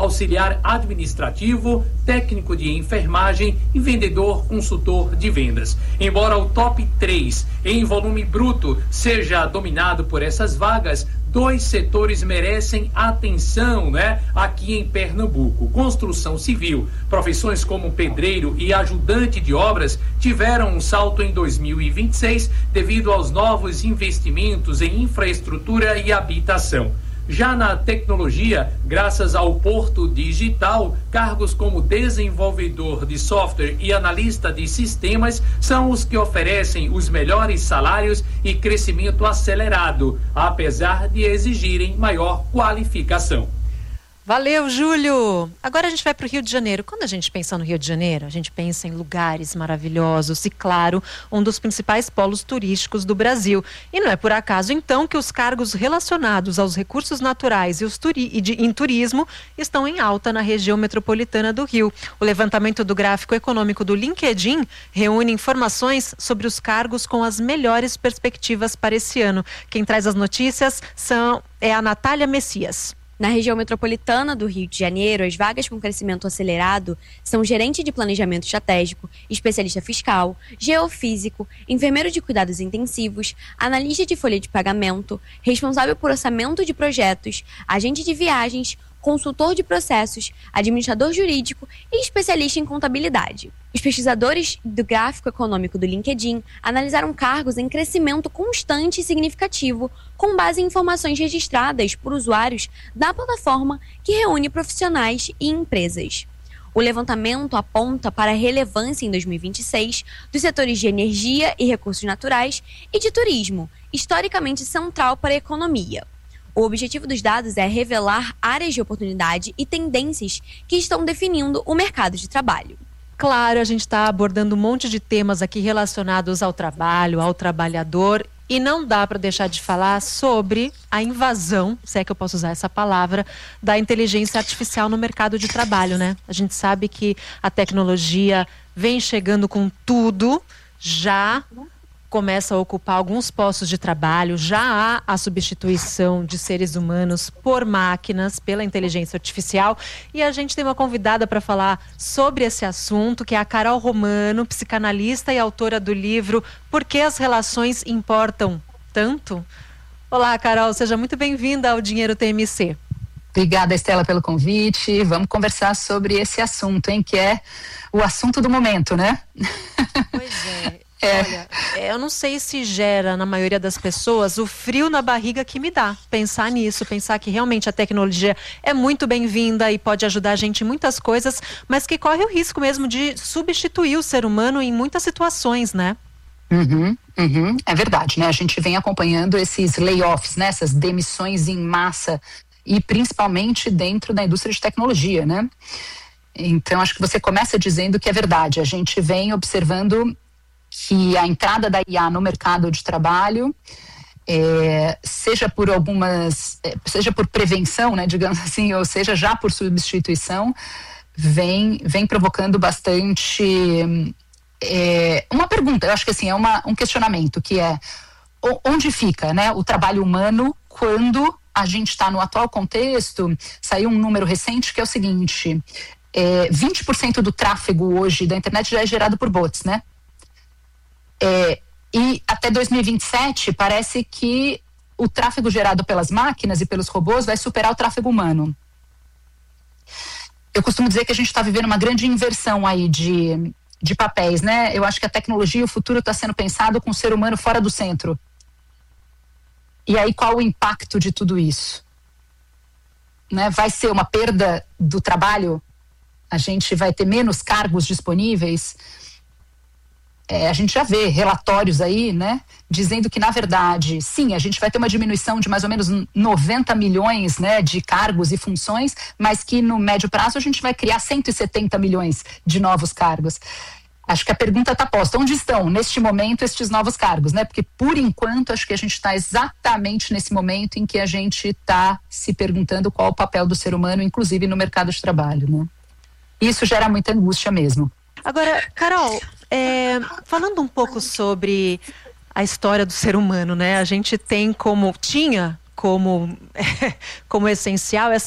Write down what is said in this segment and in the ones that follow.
auxiliar administrativo, técnico de enfermagem e vendedor consultor de vendas. Embora o top 3 em volume bruto seja dominado por essas vagas, 2 setores merecem atenção, aqui em Pernambuco. Construção civil. Profissões como pedreiro e ajudante de obras tiveram um salto em 2026 devido aos novos investimentos em infraestrutura e habitação. Já na tecnologia, graças ao Porto Digital, cargos como desenvolvedor de software e analista de sistemas são os que oferecem os melhores salários e crescimento acelerado, apesar de exigirem maior qualificação. Valeu, Júlio! Agora a gente vai para o Rio de Janeiro. Quando a gente pensa no Rio de Janeiro, a gente pensa em lugares maravilhosos e, claro, um dos principais polos turísticos do Brasil. E não é por acaso, então, que os cargos relacionados aos recursos naturais em turismo estão em alta na região metropolitana do Rio. O levantamento do gráfico econômico do LinkedIn reúne informações sobre os cargos com as melhores perspectivas para esse ano. Quem traz as notícias é a Natália Messias. Na região metropolitana do Rio de Janeiro, as vagas com crescimento acelerado são gerente de planejamento estratégico, especialista fiscal, geofísico, enfermeiro de cuidados intensivos, analista de folha de pagamento, responsável por orçamento de projetos, agente de viagens, consultor de processos, administrador jurídico e especialista em contabilidade. Os pesquisadores do gráfico econômico do LinkedIn analisaram cargos em crescimento constante e significativo, com base em informações registradas por usuários da plataforma que reúne profissionais e empresas. O levantamento aponta para a relevância em 2026 dos setores de energia e recursos naturais e de turismo, historicamente central para a economia. O objetivo dos dados é revelar áreas de oportunidade e tendências que estão definindo o mercado de trabalho. Claro, a gente está abordando um monte de temas aqui relacionados ao trabalho, ao trabalhador, e não dá para deixar de falar sobre a invasão, se é que eu posso usar essa palavra, da inteligência artificial no mercado de trabalho, né? A gente sabe que a tecnologia vem chegando com tudo, já começa a ocupar alguns postos de trabalho, já há a substituição de seres humanos por máquinas, pela inteligência artificial, e a gente tem uma convidada para falar sobre esse assunto, que é a Carol Romano, psicanalista e autora do livro Por que as Relações Importam Tanto? Olá, Carol, seja muito bem-vinda ao Dinheiro TMC. Obrigada, Estela, pelo convite. Vamos conversar sobre esse assunto, hein, que é o assunto do momento, né? Pois é. Olha, eu não sei se gera na maioria das pessoas o frio na barriga que me dá pensar nisso, pensar que realmente a tecnologia é muito bem-vinda e pode ajudar a gente em muitas coisas, mas que corre o risco mesmo de substituir o ser humano em muitas situações, né? É verdade, né? A gente vem acompanhando esses layoffs, né? Essas demissões em massa e principalmente dentro da indústria de tecnologia, né? Então, acho que você começa dizendo que é verdade. A gente vem observando que a entrada da IA no mercado de trabalho, seja por prevenção, né, digamos assim, ou seja, já por substituição, vem provocando bastante uma pergunta, eu acho que assim, é um questionamento, que é onde fica, né, o trabalho humano quando a gente está no atual contexto. Saiu um número recente que é o seguinte, 20% do tráfego hoje da internet já é gerado por bots, né? E até 2027 parece que o tráfego gerado pelas máquinas e pelos robôs vai superar o tráfego humano. Eu costumo dizer que a gente está vivendo uma grande inversão aí de papéis, né? Eu acho que a tecnologia e o futuro está sendo pensado com o ser humano fora do centro. E aí qual o impacto de tudo isso? Né? Vai ser uma perda do trabalho? A gente vai ter menos cargos disponíveis? A gente já vê relatórios aí, né, dizendo que, na verdade, sim, a gente vai ter uma diminuição de mais ou menos 90 milhões, né, de cargos e funções, mas que no médio prazo a gente vai criar 170 milhões de novos cargos. Acho que a pergunta está posta. Onde estão, neste momento, estes novos cargos, né? Porque, por enquanto, acho que a gente está exatamente nesse momento em que a gente está se perguntando qual o papel do ser humano, inclusive no mercado de trabalho, né? Isso gera muita angústia mesmo. Agora, Carol, falando um pouco sobre a história do ser humano, né? A gente tinha como essencial essa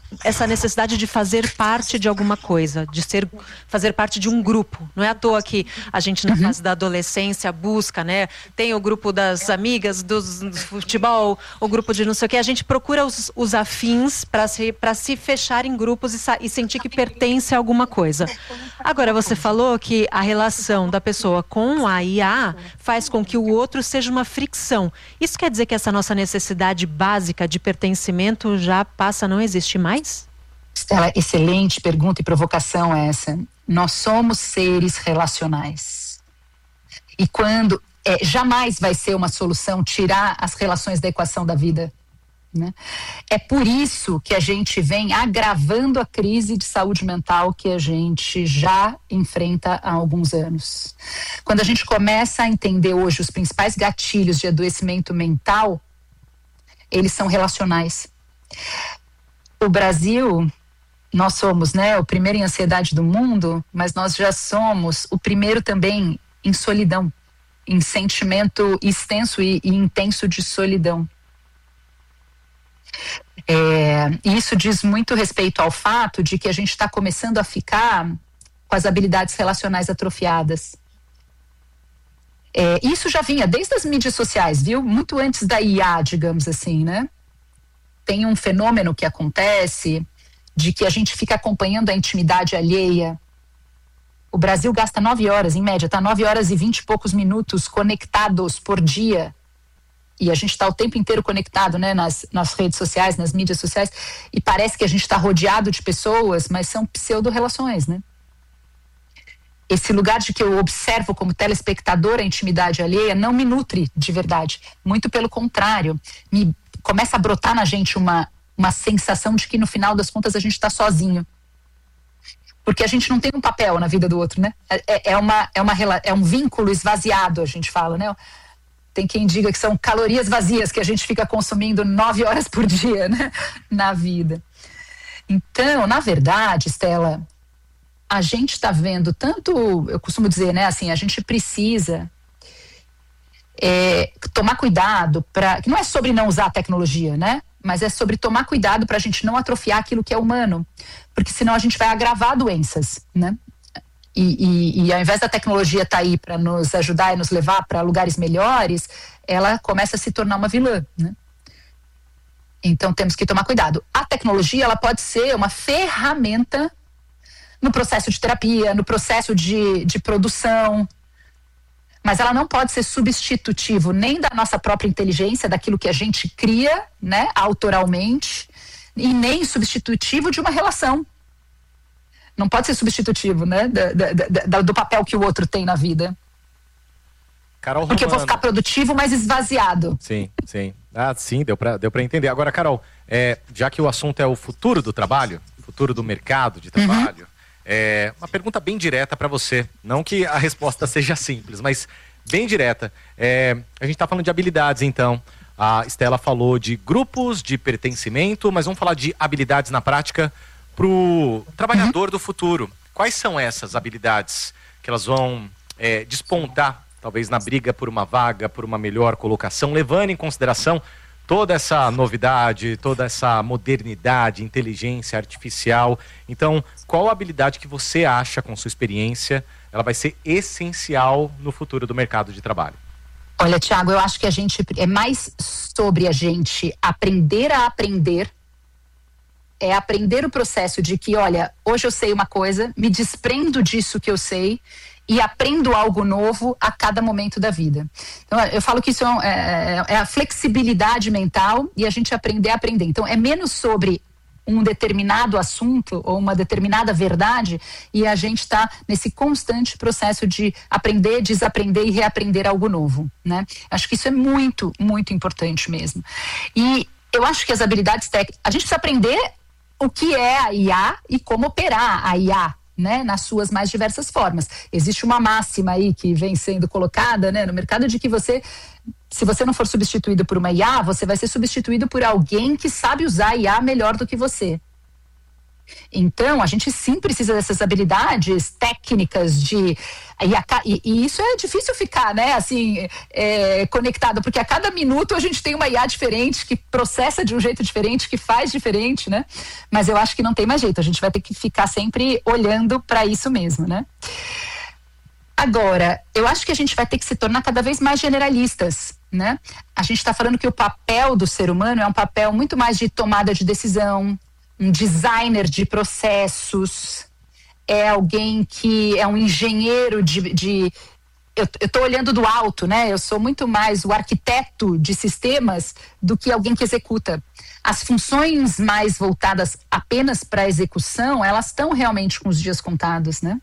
essa necessidade de fazer parte de alguma coisa, de fazer parte de um grupo. Não é à toa que a gente, na fase da adolescência, busca, né? Tem o grupo das amigas, do futebol, o grupo de não sei o que. A gente procura os afins para se fechar em grupos e sentir que pertence a alguma coisa. Agora, você falou que a relação da pessoa com a IA faz com que o outro seja uma fricção. Isso quer dizer que essa nossa necessidade básica de pertencimento já passa a não existir mais? Stella, excelente pergunta e provocação essa. Nós somos seres relacionais. E quando jamais vai ser uma solução tirar as relações da equação da vida, né? É por isso que a gente vem agravando a crise de saúde mental que a gente já enfrenta há alguns anos. Quando a gente começa a entender hoje os principais gatilhos de adoecimento mental, eles são relacionais. O Brasil, nós somos, né, o primeiro em ansiedade do mundo, mas nós já somos o primeiro também em solidão, em sentimento extenso e intenso de solidão. Isso diz muito respeito ao fato de que a gente está começando a ficar com as habilidades relacionais atrofiadas. Isso já vinha desde as mídias sociais, viu? Muito antes da IA, digamos assim, né? Tem um fenômeno que acontece de que a gente fica acompanhando a intimidade alheia. O Brasil gasta 9 horas, em média, 9 horas e 20 e poucos minutos conectados por dia. E a gente está o tempo inteiro conectado, né, nas redes sociais, nas mídias sociais, e parece que a gente está rodeado de pessoas, mas são pseudo-relações, né? Esse lugar de que eu observo como telespectador a intimidade alheia não me nutre de verdade. Muito pelo contrário, começa a brotar na gente uma sensação de que no final das contas a gente está sozinho. Porque a gente não tem um papel na vida do outro, né? É um vínculo esvaziado, a gente fala, né? Tem quem diga que são calorias vazias que a gente fica consumindo 9 horas por dia, né, na vida. Então, na verdade, Stella, a gente está vendo tanto, eu costumo dizer, né, assim, a gente precisa tomar cuidado que não é sobre não usar a tecnologia, né, mas é sobre tomar cuidado para a gente não atrofiar aquilo que é humano, porque senão a gente vai agravar doenças, né? E ao invés da tecnologia estar aí para nos ajudar e nos levar para lugares melhores, ela começa a se tornar uma vilã, né? Então temos que tomar cuidado. A tecnologia, ela pode ser uma ferramenta no processo de terapia, no processo de produção, mas ela não pode ser substitutivo nem da nossa própria inteligência, daquilo que a gente cria, né, autoralmente, e nem substitutivo de uma relação. Não pode ser substitutivo, né, do papel que o outro tem na vida. Carol Porque Romano. eu vou ficar produtivo, mas esvaziado. Sim. Sim, deu pra entender. Agora, Carol, já que o assunto é o futuro do trabalho, futuro do mercado de trabalho, uma pergunta bem direta para você. Não que a resposta seja simples, mas bem direta. A gente está falando de habilidades, então. A Stella falou de grupos, de pertencimento, mas vamos falar de habilidades na prática para o trabalhador do futuro. Quais são essas habilidades que elas vão despontar, talvez na briga por uma vaga, por uma melhor colocação, levando em consideração toda essa novidade, toda essa modernidade, inteligência artificial? Então, qual habilidade que você acha, com sua experiência, ela vai ser essencial no futuro do mercado de trabalho? Olha, Thiago, eu acho que a gente é mais sobre a gente aprender a aprender. É aprender o processo de que, olha, hoje eu sei uma coisa, me desprendo disso que eu sei e aprendo algo novo a cada momento da vida. Então, eu falo que isso é a flexibilidade mental e a gente aprender a aprender. Então, é menos sobre um determinado assunto ou uma determinada verdade e a gente está nesse constante processo de aprender, desaprender e reaprender algo novo, né? Acho que isso é muito, muito importante mesmo. E eu acho que as habilidades técnicas, a gente precisa aprender o que é a IA e como operar a IA, né, nas suas mais diversas formas. Existe uma máxima aí que vem sendo colocada, né, no mercado de que se você não for substituído por uma IA, você vai ser substituído por alguém que sabe usar a IA melhor do que você. Então, a gente sim precisa dessas habilidades técnicas e isso é difícil ficar, né, assim, conectado, porque a cada minuto a gente tem uma IA diferente, que processa de um jeito diferente, que faz diferente, né? Mas eu acho que não tem mais jeito, a gente vai ter que ficar sempre olhando para isso mesmo, né? Agora, eu acho que a gente vai ter que se tornar cada vez mais generalistas, né? A gente está falando que o papel do ser humano é um papel muito mais de tomada de decisão, um designer de processos, é alguém que é um engenheiro eu estou olhando do alto, né? Eu sou muito mais o arquiteto de sistemas do que alguém que executa. As funções mais voltadas apenas para a execução, elas estão realmente com os dias contados, né?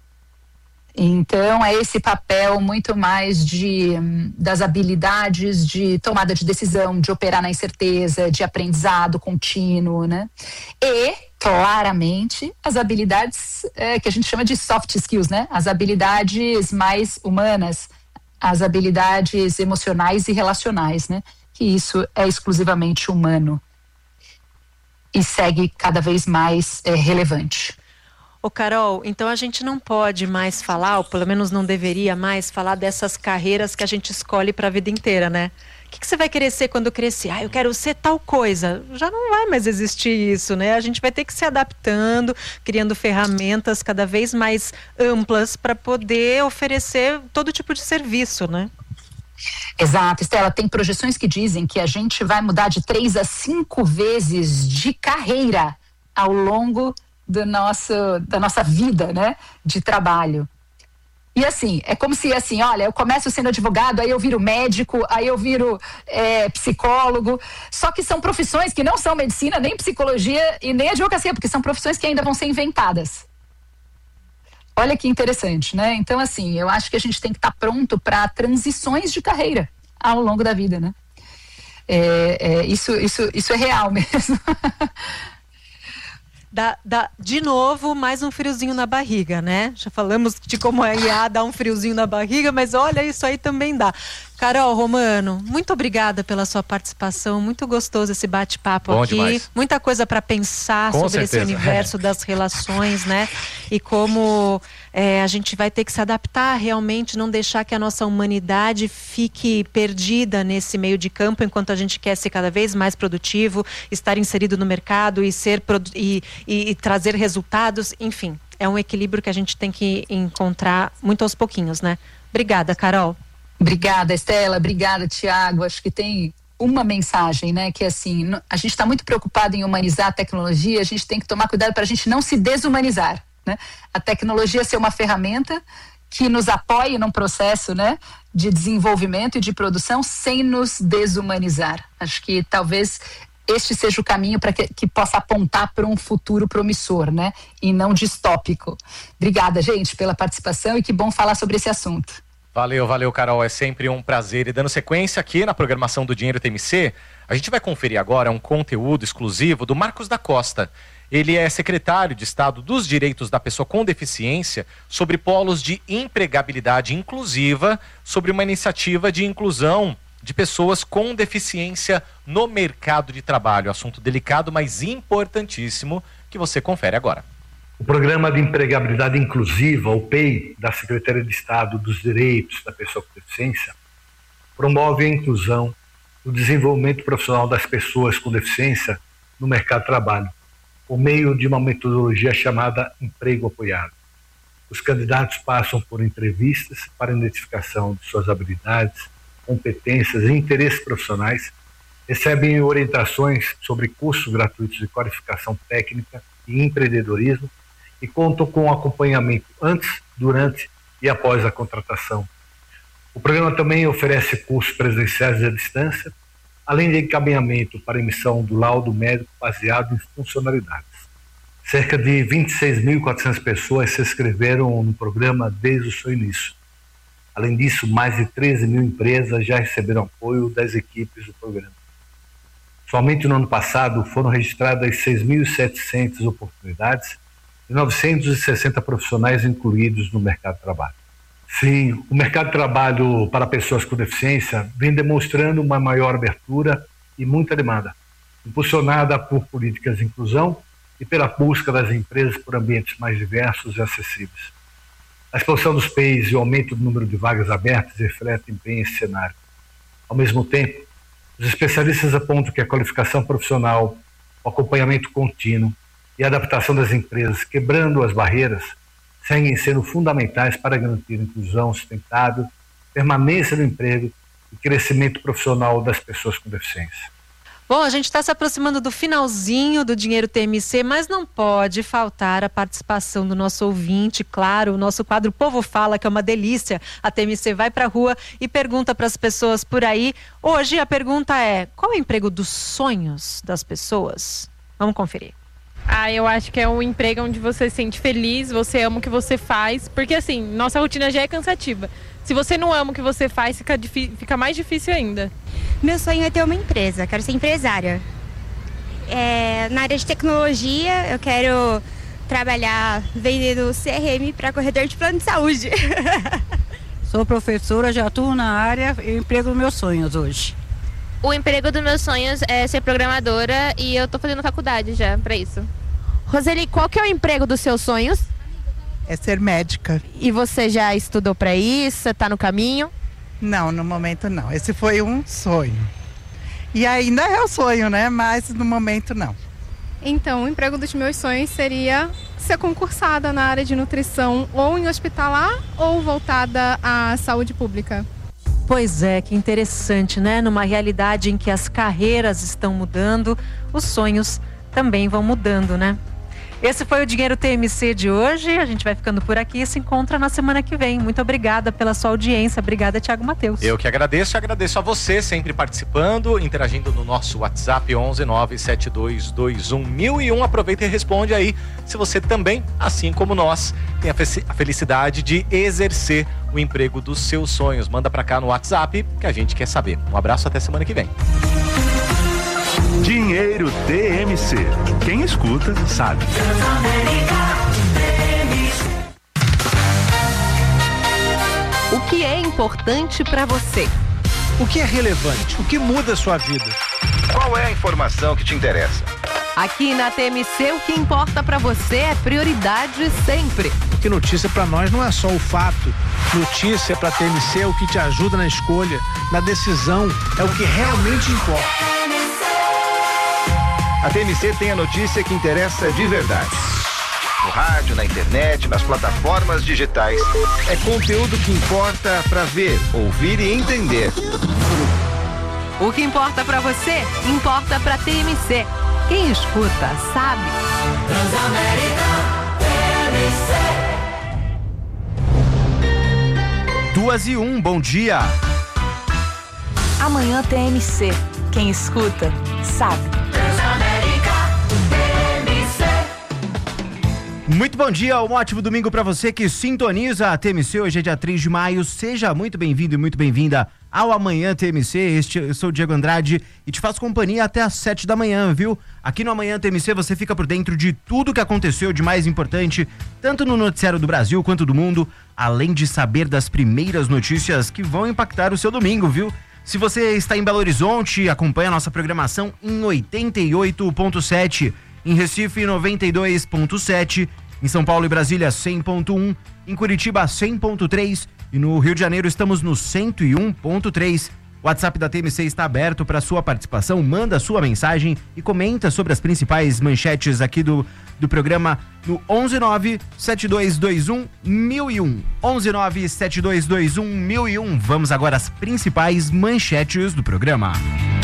Então, é esse papel muito mais das habilidades de tomada de decisão, de operar na incerteza, de aprendizado contínuo, né? E, claramente, as habilidades que a gente chama de soft skills, né? As habilidades mais humanas, as habilidades emocionais e relacionais, né? Que isso é exclusivamente humano e segue cada vez mais relevante. Ô Carol, então a gente não pode mais falar, ou pelo menos não deveria mais falar dessas carreiras que a gente escolhe para a vida inteira, né? O que você vai querer ser quando crescer? Eu quero ser tal coisa. Já não vai mais existir isso, né? A gente vai ter que se adaptando, criando ferramentas cada vez mais amplas para poder oferecer todo tipo de serviço, né? Exato, Estela, tem projeções que dizem que a gente vai mudar de 3 a 5 vezes de carreira ao longo da nossa vida, né, de trabalho. E assim, é como se assim, olha, eu começo sendo advogado, aí eu viro médico, aí eu viro psicólogo, só que são profissões que não são medicina, nem psicologia e nem advocacia, porque são profissões que ainda vão ser inventadas. Olha que interessante, né? Então assim, eu acho que a gente tem que estar pronto para transições de carreira ao longo da vida, né? Isso é real mesmo. Dá de novo mais um friozinho na barriga, né? Já falamos de como a IA dá um friozinho na barriga, mas olha, isso aí também dá. Carol Romano, muito obrigada pela sua participação, muito gostoso esse bate-papo aqui. Demais. Muita coisa para pensar sobre certeza. Esse universo das relações, né? E como a gente vai ter que se adaptar realmente, não deixar que a nossa humanidade fique perdida nesse meio de campo, enquanto a gente quer ser cada vez mais produtivo, estar inserido no mercado e trazer resultados, enfim. É um equilíbrio que a gente tem que encontrar muito aos pouquinhos, né? Obrigada, Carol. Obrigada, Estela. Obrigada, Tiago. Acho que tem uma mensagem, né? Que assim, a gente está muito preocupado em humanizar a tecnologia, a gente tem que tomar cuidado para a gente não se desumanizar, né? A tecnologia ser uma ferramenta que nos apoie num processo, né, de desenvolvimento e de produção sem nos desumanizar. Acho que talvez este seja o caminho para que possa apontar para um futuro promissor, né? E não distópico. Obrigada, gente, pela participação e que bom falar sobre esse assunto. Valeu, Carol. É sempre um prazer. E dando sequência aqui na programação do Dinheiro TMC, a gente vai conferir agora um conteúdo exclusivo do Marcos da Costa. Ele é secretário de Estado dos Direitos da Pessoa com Deficiência sobre polos de empregabilidade inclusiva, sobre uma iniciativa de inclusão de pessoas com deficiência no mercado de trabalho. Assunto delicado, mas importantíssimo, que você confere agora. O Programa de Empregabilidade Inclusiva, o PEI, da Secretaria de Estado dos Direitos da Pessoa com Deficiência, promove a inclusão, o desenvolvimento profissional das pessoas com deficiência no mercado de trabalho, por meio de uma metodologia chamada Emprego Apoiado. Os candidatos passam por entrevistas para identificação de suas habilidades, competências e interesses profissionais, recebem orientações sobre cursos gratuitos de qualificação técnica e empreendedorismo e contam com acompanhamento antes, durante e após a contratação. O programa também oferece cursos presenciais à distância, além de encaminhamento para emissão do laudo médico baseado em funcionalidades. Cerca de 26.400 pessoas se inscreveram no programa desde o seu início. Além disso, mais de 13.000 empresas já receberam apoio das equipes do programa. Somente no ano passado foram registradas 6.700 oportunidades e 960 profissionais incluídos no mercado de trabalho. Sim, o mercado de trabalho para pessoas com deficiência vem demonstrando uma maior abertura e muita demanda, impulsionada por políticas de inclusão e pela busca das empresas por ambientes mais diversos e acessíveis. A expansão dos PEIs e o aumento do número de vagas abertas refletem bem esse cenário. Ao mesmo tempo, os especialistas apontam que a qualificação profissional, o acompanhamento contínuo e a adaptação das empresas, quebrando as barreiras, seguem sendo fundamentais para garantir inclusão sustentável, permanência no emprego e crescimento profissional das pessoas com deficiência. Bom, a gente está se aproximando do finalzinho do Dinheiro TMC, mas não pode faltar a participação do nosso ouvinte, claro, o nosso quadro Povo Fala, que é uma delícia. A TMC vai para a rua e pergunta para as pessoas por aí. Hoje a pergunta é: qual é o emprego dos sonhos das pessoas? Vamos conferir. Eu acho que é um emprego onde você se sente feliz, você ama o que você faz, porque assim, nossa rotina já é cansativa. Se você não ama o que você faz, fica mais difícil ainda. Meu sonho é ter uma empresa, quero ser empresária. Na área de tecnologia, eu quero trabalhar vendendo CRM para corredor de plano de saúde. Sou professora, já atuo na área, e emprego dos meus sonhos hoje. O emprego dos meus sonhos é ser programadora e eu tô fazendo faculdade já para isso. Roseli, qual que é o emprego dos seus sonhos? É ser médica. E você já estudou para isso? Você tá no caminho? Não, no momento não. Esse foi um sonho. E ainda é o sonho, né? Mas no momento não. Então, o emprego dos meus sonhos seria ser concursada na área de nutrição, ou em hospitalar, ou voltada à saúde pública. Pois é, que interessante, né? Numa realidade em que as carreiras estão mudando, os sonhos também vão mudando, né? Esse foi o Dinheiro TMC de hoje. A gente vai ficando por aqui e se encontra na semana que vem. Muito obrigada pela sua audiência. Obrigada, Thiago Matheus. Eu que agradeço a você sempre participando, interagindo no nosso WhatsApp 11 97221 1001. Aproveita e responde aí se você também, assim como nós, tem a felicidade de exercer o emprego dos seus sonhos. Manda pra cá no WhatsApp que a gente quer saber. Um abraço, até semana que vem. Dinheiro TMC. Quem escuta, sabe. O que é importante para você? O que é relevante? O que muda a sua vida? Qual é a informação que te interessa? Aqui na TMC, o que importa para você é prioridade sempre. Porque notícia para nós não é só o fato. Notícia para TMC é o que te ajuda na escolha, na decisão, é o que realmente importa. A TMC tem a notícia que interessa de verdade. No rádio, na internet, nas plataformas digitais. É conteúdo que importa para ver, ouvir e entender. O que importa para você, importa para TMC. Quem escuta, sabe. Transamérica. 2:01, bom dia. Amanhã TMC. Quem escuta, sabe. Muito bom dia, um ótimo domingo para você que sintoniza a TMC. Hoje é dia 3 de maio, seja muito bem-vindo e muito bem-vinda ao Amanhã TMC. Eu sou o Diego Andrade e te faço companhia até às 7 da manhã, viu? Aqui no Amanhã TMC você fica por dentro de tudo que aconteceu de mais importante, tanto no noticiário do Brasil quanto do mundo, além de saber das primeiras notícias que vão impactar o seu domingo, viu? Se você está em Belo Horizonte, acompanha a nossa programação em 88.7, em Recife 92.7, em São Paulo e Brasília 100.1, em Curitiba 100.3 e no Rio de Janeiro estamos no 101.3. O WhatsApp da TMC está aberto para sua participação, manda sua mensagem e comenta sobre as principais manchetes aqui do programa no 11972211001. 11972211001. Vamos agora às principais manchetes do programa.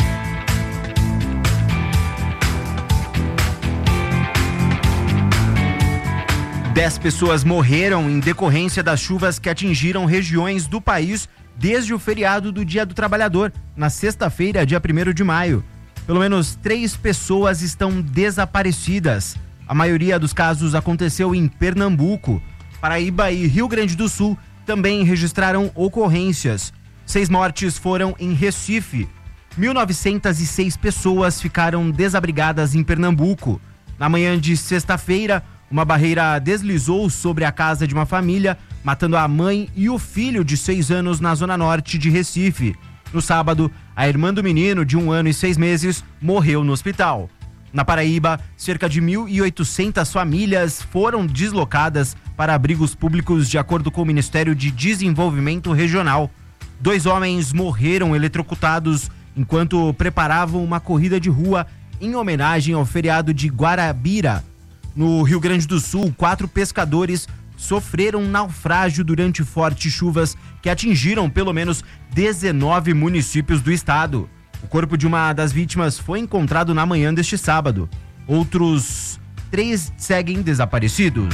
10 pessoas morreram em decorrência das chuvas que atingiram regiões do país desde o feriado do Dia do Trabalhador, na sexta-feira, dia 1º de maio. Pelo menos 3 pessoas estão desaparecidas. A maioria dos casos aconteceu em Pernambuco. Paraíba e Rio Grande do Sul também registraram ocorrências. 6 mortes foram em Recife. 1.906 pessoas ficaram desabrigadas em Pernambuco. Na manhã de sexta-feira, uma barreira deslizou sobre a casa de uma família, matando a mãe e o filho de 6 anos na zona norte de Recife. No sábado, a irmã do menino, de 1 ano e 6 meses, morreu no hospital. Na Paraíba, cerca de 1.800 famílias foram deslocadas para abrigos públicos, de acordo com o Ministério de Desenvolvimento Regional. 2 homens morreram eletrocutados enquanto preparavam uma corrida de rua em homenagem ao feriado de Guarabira. No Rio Grande do Sul, 4 pescadores sofreram naufrágio durante fortes chuvas que atingiram pelo menos 19 municípios do estado. O corpo de uma das vítimas foi encontrado na manhã deste sábado. Outros 3 seguem desaparecidos.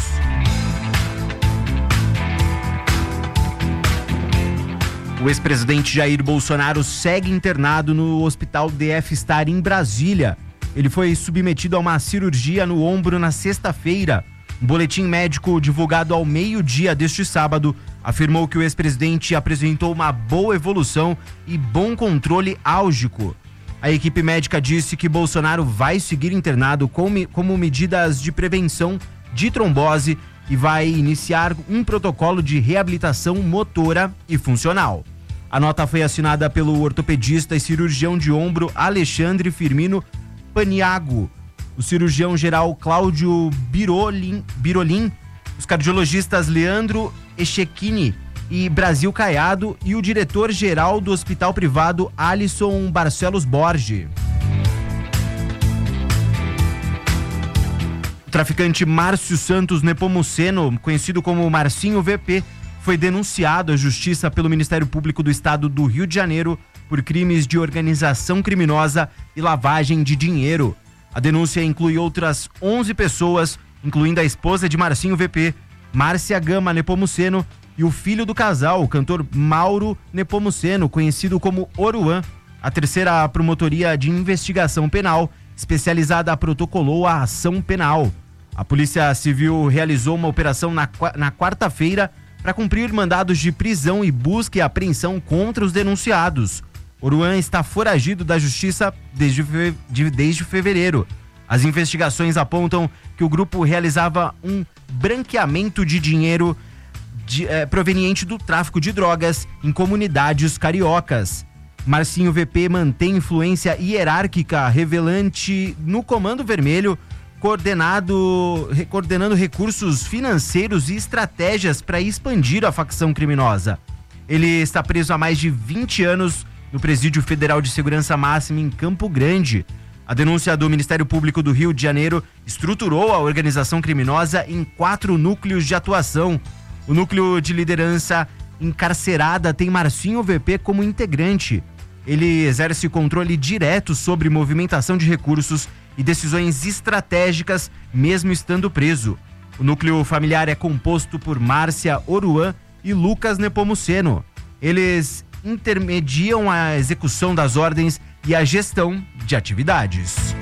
O ex-presidente Jair Bolsonaro segue internado no Hospital DF Star em Brasília. Ele foi submetido a uma cirurgia no ombro na sexta-feira. Um boletim médico divulgado ao meio-dia deste sábado afirmou que o ex-presidente apresentou uma boa evolução e bom controle álgico. A equipe médica disse que Bolsonaro vai seguir internado como medidas de prevenção de trombose e vai iniciar um protocolo de reabilitação motora e funcional. A nota foi assinada pelo ortopedista e cirurgião de ombro Alexandre Firmino Paniago, o cirurgião geral Cláudio Birolin, os cardiologistas Leandro Echechini e Brasil Caiado e o diretor-geral do hospital privado Alisson Barcelos Borges. O traficante Márcio Santos Nepomuceno, conhecido como Marcinho VP, foi denunciado à justiça pelo Ministério Público do Estado do Rio de Janeiro por crimes de organização criminosa e lavagem de dinheiro. A denúncia inclui outras 11 pessoas, incluindo a esposa de Marcinho VP, Márcia Gama Nepomuceno, e o filho do casal, o cantor Mauro Nepomuceno, conhecido como Oruan. A terceira promotoria de investigação penal especializada protocolou a ação penal. A Polícia Civil realizou uma operação na quarta-feira para cumprir mandados de prisão e busca e apreensão contra os denunciados. Oruan está foragido da justiça desde fevereiro. As investigações apontam que o grupo realizava um branqueamento de dinheiro proveniente do tráfico de drogas em comunidades cariocas. Marcinho VP mantém influência hierárquica revelante no Comando Vermelho, coordenando recursos financeiros e estratégias para expandir a facção criminosa. Ele está preso há mais de 20 anos no Presídio Federal de Segurança Máxima em Campo Grande. A denúncia do Ministério Público do Rio de Janeiro estruturou a organização criminosa em 4 núcleos de atuação. O núcleo de liderança encarcerada tem Marcinho VP como integrante. Ele exerce controle direto sobre movimentação de recursos e decisões estratégicas, mesmo estando preso. O núcleo familiar é composto por Márcia Oruan e Lucas Nepomuceno. Eles intermediam a execução das ordens e a gestão de atividades.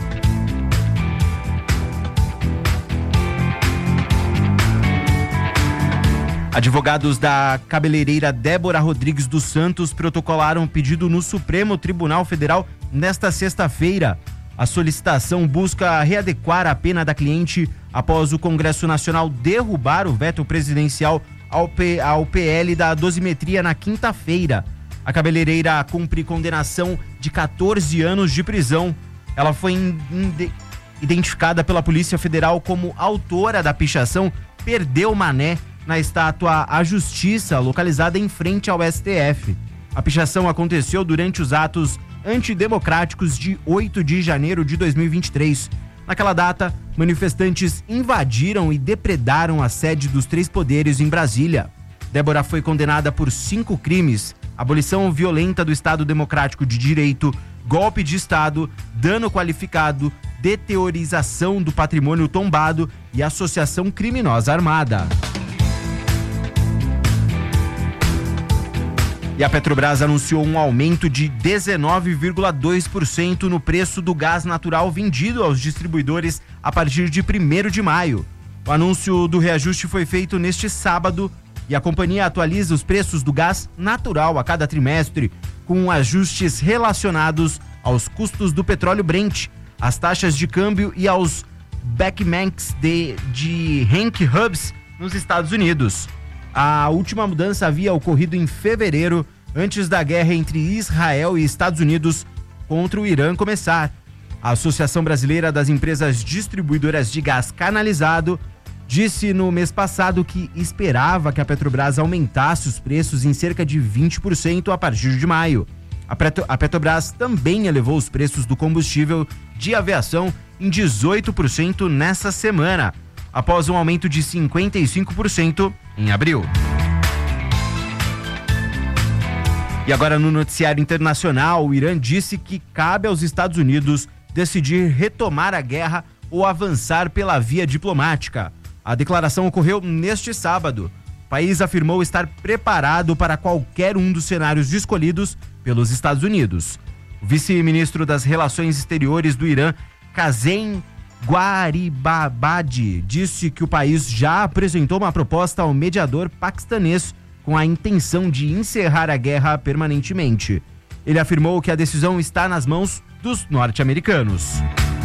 Advogados da cabeleireira Débora Rodrigues dos Santos protocolaram um pedido no Supremo Tribunal Federal nesta sexta-feira. A solicitação busca readequar a pena da cliente após o Congresso Nacional derrubar o veto presidencial ao PL da dosimetria na quinta-feira. A cabeleireira cumpre condenação de 14 anos de prisão. Ela foi identificada pela Polícia Federal como autora da pichação Perdeu Mané na estátua à Justiça, localizada em frente ao STF. A pichação aconteceu durante os atos antidemocráticos de 8 de janeiro de 2023. Naquela data, manifestantes invadiram e depredaram a sede dos 3 poderes em Brasília. Débora foi condenada por 5 crimes: abolição violenta do Estado Democrático de Direito, golpe de Estado, dano qualificado, deteriorização do patrimônio tombado e associação criminosa armada. E a Petrobras anunciou um aumento de 19,2% no preço do gás natural vendido aos distribuidores a partir de 1º de maio. O anúncio do reajuste foi feito neste sábado e a companhia atualiza os preços do gás natural a cada trimestre, com ajustes relacionados aos custos do petróleo Brent, às taxas de câmbio e aos backmarks de Henry Hubs nos Estados Unidos. A última mudança havia ocorrido em fevereiro, antes da guerra entre Israel e Estados Unidos contra o Irã começar. A Associação Brasileira das Empresas Distribuidoras de Gás Canalizado disse no mês passado que esperava que a Petrobras aumentasse os preços em cerca de 20% a partir de maio. A Petrobras também elevou os preços do combustível de aviação em 18% nessa semana, após um aumento de 55% em abril. E agora no noticiário internacional, o Irã disse que cabe aos Estados Unidos decidir retomar a guerra ou avançar pela via diplomática. A declaração ocorreu neste sábado. O país afirmou estar preparado para qualquer um dos cenários escolhidos pelos Estados Unidos. O vice-ministro das Relações Exteriores do Irã, Kazem Gharibabadi, disse que o país já apresentou uma proposta ao mediador paquistanês com a intenção de encerrar a guerra permanentemente. Ele afirmou que a decisão está nas mãos dos norte-americanos.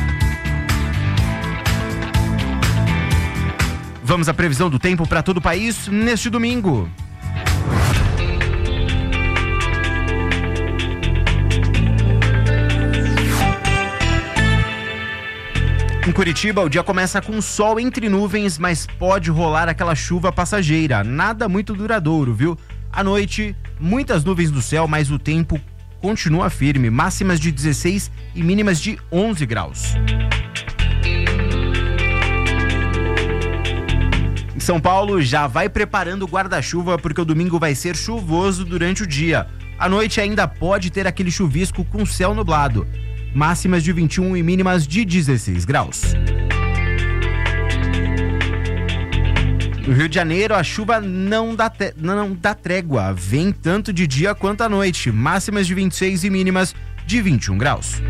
Vamos à previsão do tempo para todo o país neste domingo. Em Curitiba, o dia começa com sol entre nuvens, mas pode rolar aquela chuva passageira. Nada muito duradouro, viu? À noite, muitas nuvens no céu, mas o tempo continua firme. Máximas de 16 e mínimas de 11 graus. Em São Paulo, já vai preparando o guarda-chuva porque o domingo vai ser chuvoso durante o dia. À noite ainda pode ter aquele chuvisco com céu nublado. Máximas de 21 e mínimas de 16 graus. No Rio de Janeiro, a chuva não dá trégua. Vem tanto de dia quanto à noite. Máximas de 26 e mínimas de 21 graus.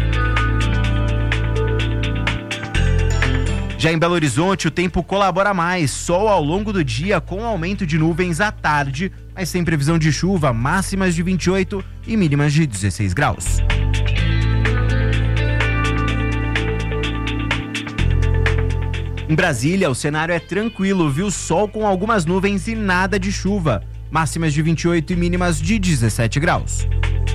Já em Belo Horizonte, o tempo colabora mais. Sol ao longo do dia com aumento de nuvens à tarde, mas sem previsão de chuva. Máximas de 28 e mínimas de 16 graus. Em Brasília, o cenário é tranquilo, viu? Sol com algumas nuvens e nada de chuva. Máximas de 28 e mínimas de 17 graus.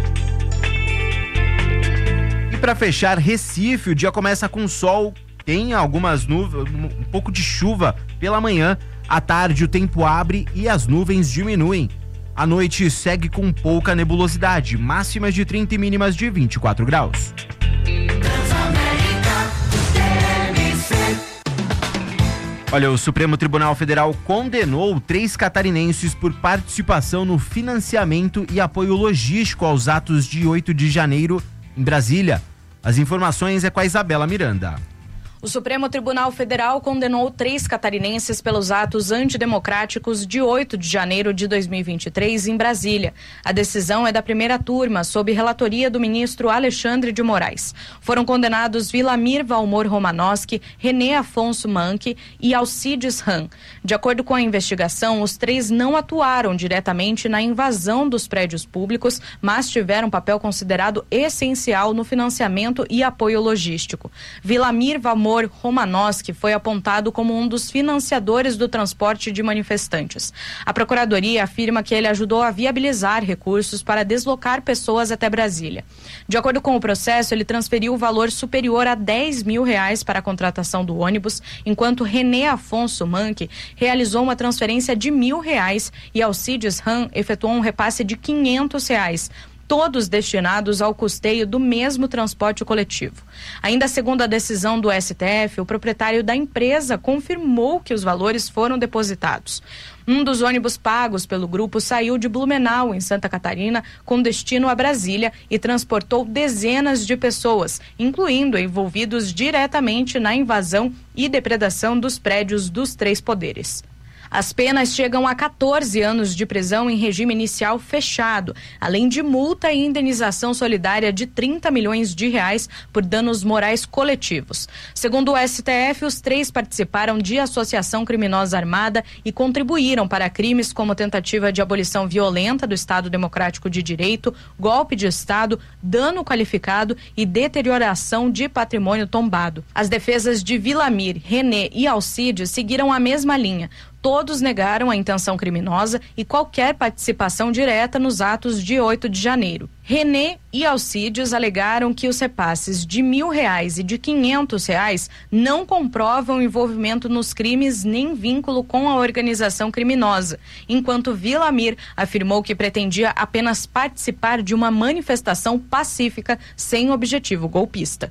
E para fechar, Recife, o dia começa com sol, tem algumas nuvens, um pouco de chuva pela manhã. À tarde, o tempo abre e as nuvens diminuem. À noite, segue com pouca nebulosidade. Máximas de 30 e mínimas de 24 graus. Olha, o Supremo Tribunal Federal condenou 3 catarinenses por participação no financiamento e apoio logístico aos atos de 8 de janeiro em Brasília. As informações é com a Isabela Miranda. O Supremo Tribunal Federal condenou 3 catarinenses pelos atos antidemocráticos de 8 de janeiro de 2023 em Brasília. A decisão é da primeira turma, sob relatoria do ministro Alexandre de Moraes. Foram condenados Vilamir Valmor Romanowski, René Afonso Manque e Alcides Ram. De acordo com a investigação, os 3 não atuaram diretamente na invasão dos prédios públicos, mas tiveram papel considerado essencial no financiamento e apoio logístico. Vilamir Valmor Romanowski foi apontado como um dos financiadores do transporte de manifestantes. A Procuradoria afirma que ele ajudou a viabilizar recursos para deslocar pessoas até Brasília. De acordo com o processo, ele transferiu o valor superior a R$10 mil para a contratação do ônibus, enquanto René Afonso Manque realizou uma transferência de R$1.000 e Alcides Ram efetuou um repasse de R$500. Todos destinados ao custeio do mesmo transporte coletivo. Ainda segundo a decisão do STF, o proprietário da empresa confirmou que os valores foram depositados. Um dos ônibus pagos pelo grupo saiu de Blumenau, em Santa Catarina, com destino a Brasília e transportou dezenas de pessoas, incluindo envolvidos diretamente na invasão e depredação dos prédios dos 3 poderes. As penas chegam a 14 anos de prisão em regime inicial fechado, além de multa e indenização solidária de R$30 milhões por danos morais coletivos. Segundo o STF, os 3 participaram de associação criminosa armada e contribuíram para crimes como tentativa de abolição violenta do Estado Democrático de Direito, golpe de Estado, dano qualificado e deterioração de patrimônio tombado. As defesas de Vilamir, René e Alcides seguiram a mesma linha. Todos negaram a intenção criminosa e qualquer participação direta nos atos de 8 de janeiro. Renê e Alcides alegaram que os repasses de R$1.000 e de R$500 não comprovam envolvimento nos crimes nem vínculo com a organização criminosa, enquanto Vilamir afirmou que pretendia apenas participar de uma manifestação pacífica sem objetivo golpista.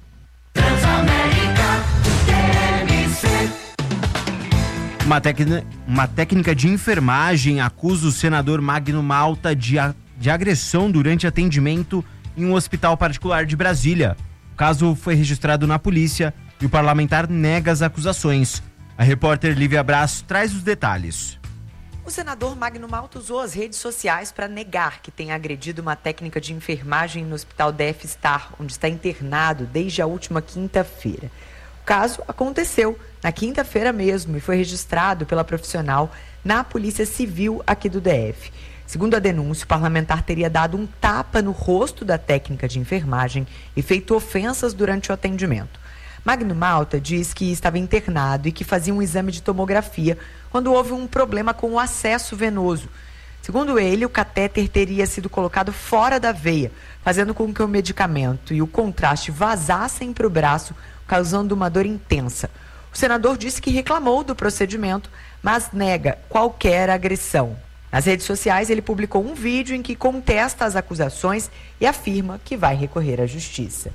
Uma técnica de enfermagem acusa o senador Magno Malta de agressão durante atendimento em um hospital particular de Brasília. O caso foi registrado na polícia e o parlamentar nega as acusações. A repórter Lívia Braço traz os detalhes. O senador Magno Malta usou as redes sociais para negar que tenha agredido uma técnica de enfermagem no hospital DF Star, onde está internado desde a última quinta-feira. O caso aconteceu na quinta-feira mesmo e foi registrado pela profissional na Polícia Civil aqui do DF. Segundo a denúncia, o parlamentar teria dado um tapa no rosto da técnica de enfermagem e feito ofensas durante o atendimento. Magno Malta diz que estava internado e que fazia um exame de tomografia quando houve um problema com o acesso venoso. Segundo ele, o catéter teria sido colocado fora da veia, fazendo com que o medicamento e o contraste vazassem para o braço, causando uma dor intensa. O senador disse que reclamou do procedimento, mas nega qualquer agressão. Nas redes sociais, ele publicou um vídeo em que contesta as acusações e afirma que vai recorrer à justiça.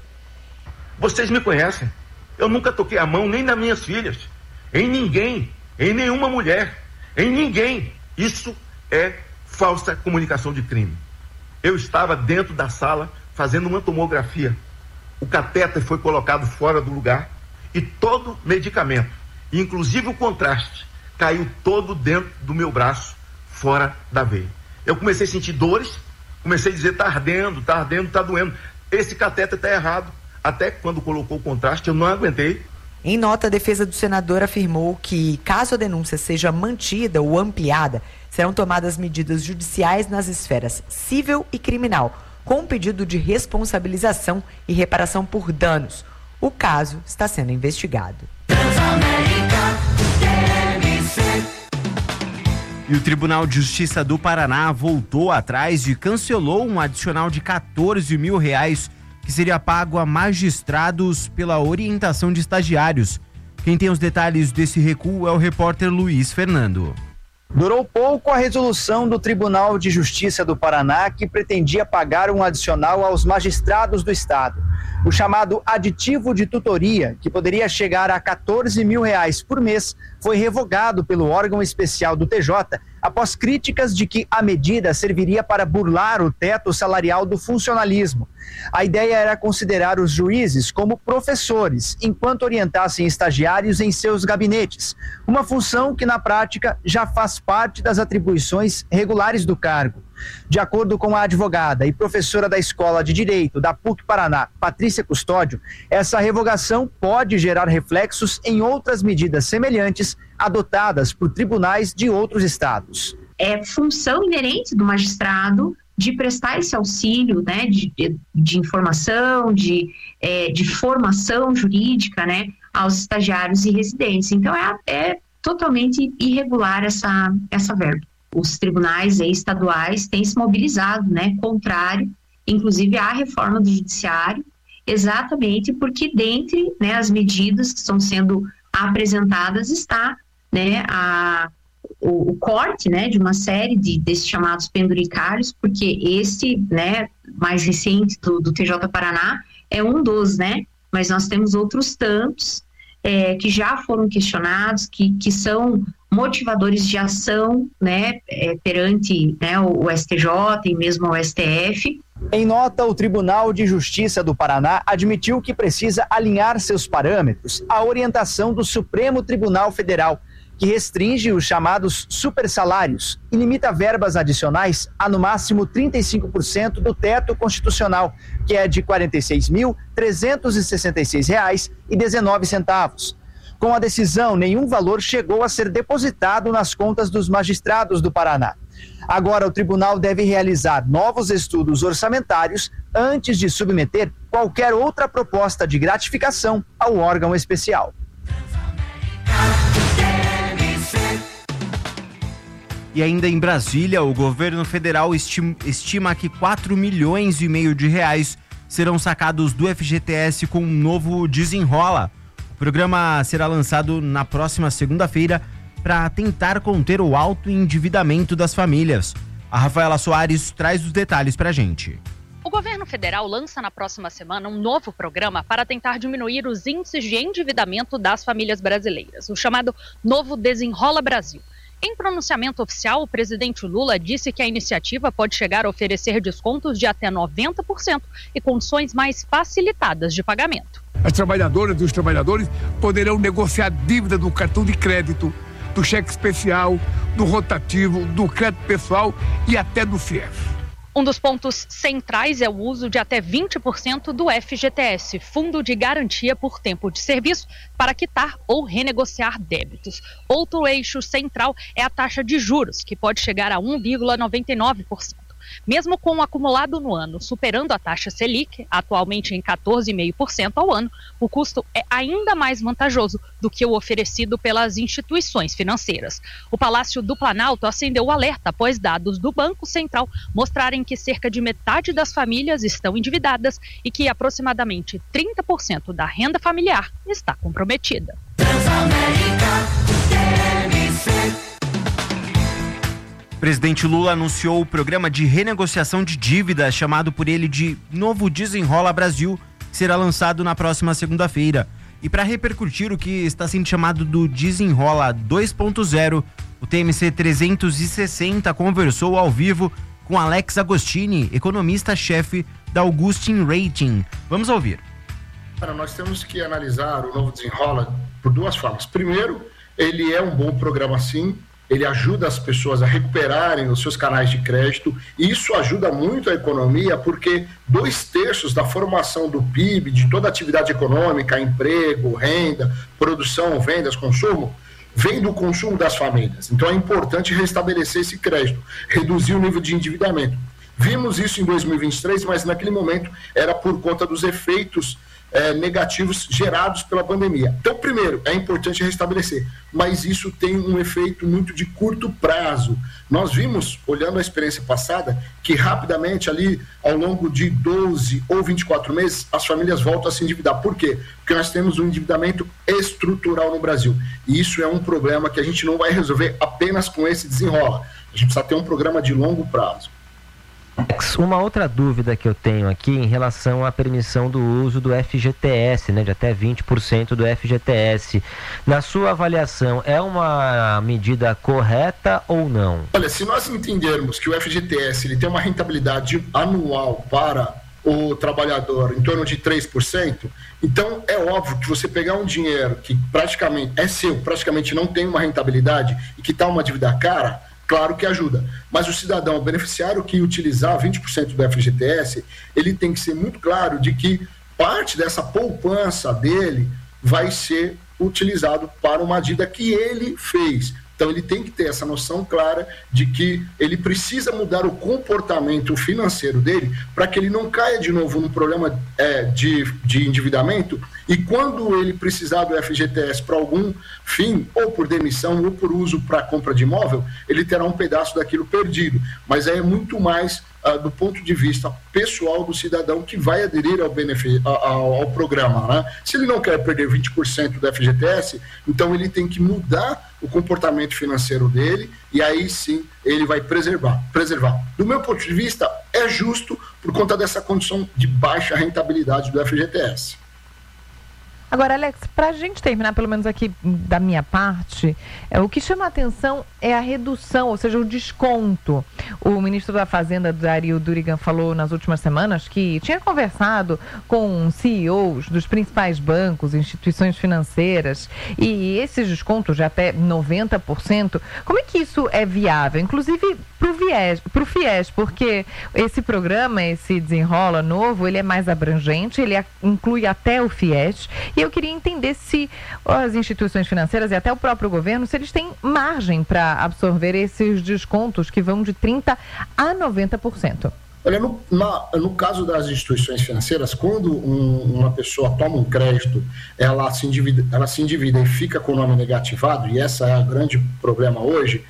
Vocês me conhecem. Eu nunca toquei a mão nem nas minhas filhas, em ninguém, em nenhuma mulher, em ninguém. Isso é falsa comunicação de crime. Eu estava dentro da sala fazendo uma tomografia. O catéter foi colocado fora do lugar e todo medicamento, inclusive o contraste, caiu todo dentro do meu braço, fora da veia. Eu comecei a sentir dores, comecei a dizer, tá ardendo, tá doendo. Esse catéter tá errado. Até quando colocou o contraste, eu não aguentei. Em nota, a defesa do senador afirmou que, caso a denúncia seja mantida ou ampliada, serão tomadas medidas judiciais nas esferas civil e criminal, com um pedido de responsabilização e reparação por danos. O caso está sendo investigado. E o Tribunal de Justiça do Paraná voltou atrás e cancelou um adicional de R$14 mil que seria pago a magistrados pela orientação de estagiários. Quem tem os detalhes desse recuo é o repórter Luiz Fernando. Durou pouco a resolução do Tribunal de Justiça do Paraná, que pretendia pagar um adicional aos magistrados do estado. O chamado aditivo de tutoria, que poderia chegar a R$14 mil por mês, foi revogado pelo órgão especial do TJ após críticas de que a medida serviria para burlar o teto salarial do funcionalismo. A ideia era considerar os juízes como professores, enquanto orientassem estagiários em seus gabinetes, uma função que na prática já faz parte das atribuições regulares do cargo. De acordo com a advogada e professora da Escola de Direito da PUC Paraná, Patrícia Custódio, essa revogação pode gerar reflexos em outras medidas semelhantes adotadas por tribunais de outros estados. É função inerente do magistrado de prestar esse auxílio, né, de informação, de formação jurídica, né, aos estagiários e residentes. Então é totalmente irregular essa verba. Os tribunais estaduais têm se mobilizado, né, contrário, inclusive à reforma do judiciário, exatamente porque dentre, né, as medidas que estão sendo apresentadas está, né, o corte, né, de uma série desses chamados penduricários, porque esse, né, mais recente do TJ Paraná é um dos, né, mas nós temos outros tantos que já foram questionados, que são motivadores de ação, né, perante, né, o STJ e mesmo o STF. Em nota, o Tribunal de Justiça do Paraná admitiu que precisa alinhar seus parâmetros à orientação do Supremo Tribunal Federal, que restringe os chamados supersalários e limita verbas adicionais a no máximo 35% do teto constitucional, que é de R$ 46.366,19. Com a decisão, nenhum valor chegou a ser depositado nas contas dos magistrados do Paraná. Agora, o tribunal deve realizar novos estudos orçamentários antes de submeter qualquer outra proposta de gratificação ao órgão especial. E ainda em Brasília, o governo federal estima que 4,5 milhões de reais serão sacados do FGTS com um novo Desenrola. O programa será lançado na próxima segunda-feira para tentar conter o alto endividamento das famílias. A Rafaela Soares traz os detalhes para a gente. O governo federal lança na próxima semana um novo programa para tentar diminuir os índices de endividamento das famílias brasileiras, o chamado Novo Desenrola Brasil. Em pronunciamento oficial, o presidente Lula disse que a iniciativa pode chegar a oferecer descontos de até 90% e condições mais facilitadas de pagamento. As trabalhadoras e os trabalhadores poderão negociar dívida do cartão de crédito, do cheque especial, do rotativo, do crédito pessoal e até do FIES. Um dos pontos centrais é o uso de até 20% do FGTS, Fundo de Garantia por Tempo de Serviço, para quitar ou renegociar débitos. Outro eixo central é a taxa de juros, que pode chegar a 1,99%. Mesmo com o acumulado no ano superando a taxa Selic, atualmente em 14,5% ao ano, o custo é ainda mais vantajoso do que o oferecido pelas instituições financeiras. O Palácio do Planalto acendeu o alerta após dados do Banco Central mostrarem que cerca de metade das famílias estão endividadas e que aproximadamente 30% da renda familiar está comprometida. O presidente Lula anunciou o programa de renegociação de dívidas, chamado por ele de Novo Desenrola Brasil, que será lançado na próxima segunda-feira. E para repercutir o que está sendo chamado do Desenrola 2.0, o TMC 360 conversou ao vivo com Alex Agostini, economista-chefe da Augustin Rating. Vamos ouvir. Nós temos que analisar o Novo Desenrola por duas formas. Primeiro, ele é um bom programa sim. Ele ajuda as pessoas a recuperarem os seus canais de crédito, e isso ajuda muito a economia, porque 2/3 da formação do PIB, de toda a atividade econômica, emprego, renda, produção, vendas, consumo, vem do consumo das famílias. Então é importante restabelecer esse crédito, reduzir o nível de endividamento. Vimos isso em 2023, mas naquele momento era por conta dos efeitos negativos gerados pela pandemia. Então, primeiro, é importante restabelecer, mas isso tem um efeito muito de curto prazo. Nós vimos, olhando a experiência passada, que rapidamente ali, ao longo de 12 ou 24 meses, as famílias voltam a se endividar. Por quê? Porque nós temos um endividamento estrutural no Brasil. E isso é um problema que a gente não vai resolver apenas com esse desenrola. A gente precisa ter um programa de longo prazo. Uma outra dúvida que eu tenho aqui em relação à permissão do uso do FGTS, né, de até 20% do FGTS. Na sua avaliação, é uma medida correta ou não? Olha, se nós entendermos que o FGTS ele tem uma rentabilidade anual para o trabalhador em torno de 3%, então é óbvio que você pegar um dinheiro que praticamente é seu, praticamente não tem uma rentabilidade e que está uma dívida cara, claro que ajuda, mas o cidadão, o beneficiário que utilizar 20% do FGTS, ele tem que ser muito claro de que parte dessa poupança dele vai ser utilizado para uma dívida que ele fez. Então ele tem que ter essa noção clara de que ele precisa mudar o comportamento financeiro dele para que ele não caia de novo num problema de endividamento, e quando ele precisar do FGTS para algum fim, ou por demissão, ou por uso para compra de imóvel, ele terá um pedaço daquilo perdido. Mas é muito mais do ponto de vista pessoal do cidadão que vai aderir ao programa, né? Se ele não quer perder 20% do FGTS, então ele tem que mudar o comportamento financeiro dele, e aí sim ele vai preservar. Do meu ponto de vista, é justo por conta dessa condição de baixa rentabilidade do FGTS. Agora, Alex, para a gente terminar, pelo menos aqui da minha parte, o que chama a atenção é a redução, ou seja, o desconto. O ministro da Fazenda, Dario Durigan, falou nas últimas semanas que tinha conversado com CEOs dos principais bancos, instituições financeiras, e esses descontos de até 90%, como é que isso é viável? Inclusive para o FIES, porque esse programa, esse Desenrola novo, ele é mais abrangente, ele inclui até o FIES, e eu queria entender se as instituições financeiras e até o próprio governo, se eles têm margem para absorver esses descontos que vão de 30% a 90%. Olha, no caso das instituições financeiras, quando uma pessoa toma um crédito, ela se endivida e fica com o nome negativado, e esse é o grande problema hoje,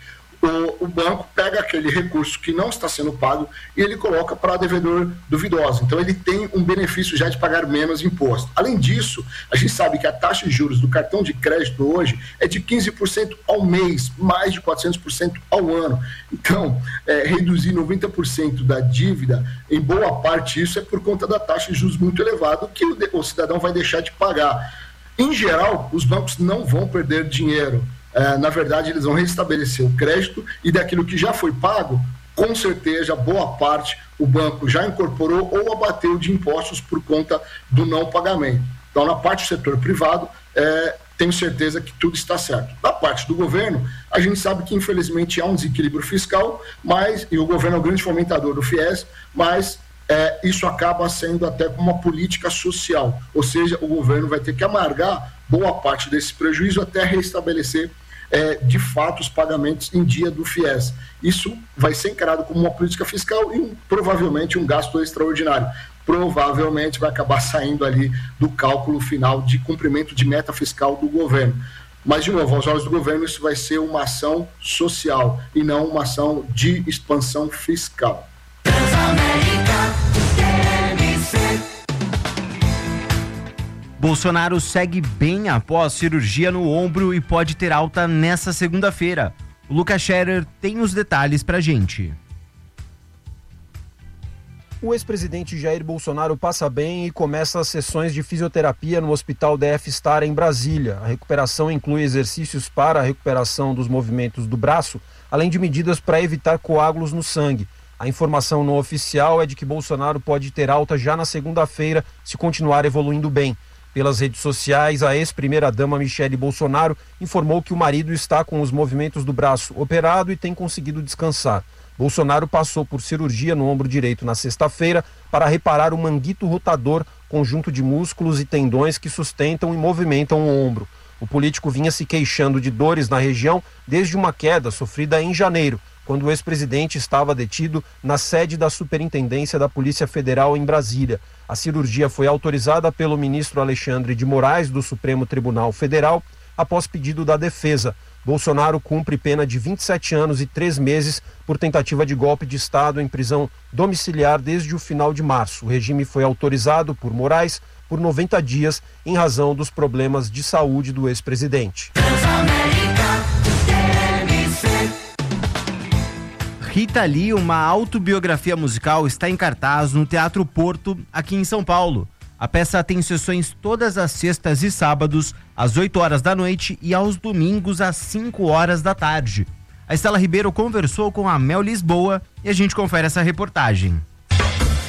o banco pega aquele recurso que não está sendo pago e ele coloca para devedor duvidoso. Então ele tem um benefício já de pagar menos imposto. Além disso, a gente sabe que a taxa de juros do cartão de crédito hoje é de 15% ao mês, mais de 400% ao ano. Então, reduzir 90% da dívida, em boa parte isso é por conta da taxa de juros muito elevada, que o cidadão vai deixar de pagar. Em geral, os bancos não vão perder dinheiro. Na verdade, eles vão restabelecer o crédito e daquilo que já foi pago, com certeza, boa parte o banco já incorporou ou abateu de impostos por conta do não pagamento. Então, na parte do setor privado, tenho certeza que tudo está certo. Da parte do governo, a gente sabe que, infelizmente, há um desequilíbrio fiscal, e o governo é o grande fomentador do FIES, mas isso acaba sendo até uma política social, ou seja, o governo vai ter que amargar boa parte desse prejuízo até restabelecer de fato os pagamentos em dia do FIES. Isso vai ser encarado como uma política fiscal e provavelmente um gasto extraordinário. Provavelmente vai acabar saindo ali do cálculo final de cumprimento de meta fiscal do governo. Mas, de novo, aos olhos do governo, isso vai ser uma ação social e não uma ação de expansão fiscal. Bolsonaro segue bem após cirurgia no ombro e pode ter alta nessa segunda-feira. O Lucas Scherer tem os detalhes pra gente. O ex-presidente Jair Bolsonaro passa bem e começa as sessões de fisioterapia no Hospital DF Star em Brasília. A recuperação inclui exercícios para a recuperação dos movimentos do braço, além de medidas para evitar coágulos no sangue. A informação não oficial é de que Bolsonaro pode ter alta já na segunda-feira se continuar evoluindo bem. Pelas redes sociais, a ex-primeira-dama Michele Bolsonaro informou que o marido está com os movimentos do braço operado e tem conseguido descansar. Bolsonaro passou por cirurgia no ombro direito na sexta-feira para reparar o manguito rotador, conjunto de músculos e tendões que sustentam e movimentam o ombro. O político vinha se queixando de dores na região desde uma queda sofrida em janeiro, quando o ex-presidente estava detido na sede da Superintendência da Polícia Federal em Brasília. A cirurgia foi autorizada pelo ministro Alexandre de Moraes, do Supremo Tribunal Federal, após pedido da defesa. Bolsonaro cumpre pena de 27 anos e 3 meses por tentativa de golpe de Estado em prisão domiciliar desde o final de março. O regime foi autorizado por Moraes por 90 dias em razão dos problemas de saúde do ex-presidente. Rita Lee, uma autobiografia musical, está em cartaz no Teatro Porto, aqui em São Paulo. A peça tem sessões todas as sextas e sábados, às 8 horas da noite e aos domingos, às 5 horas da tarde. A Estela Ribeiro conversou com a Mel Lisboa e a gente confere essa reportagem.